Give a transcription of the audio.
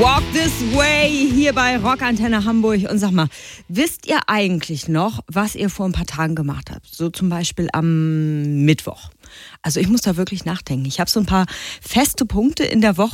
Walk This Way hier bei Rockantenne Hamburg. Und sag mal, wisst ihr eigentlich noch, was ihr vor ein paar Tagen gemacht habt? So zum Beispiel am Mittwoch. Also ich muss da wirklich nachdenken. Ich habe so ein paar feste Punkte in der Woche.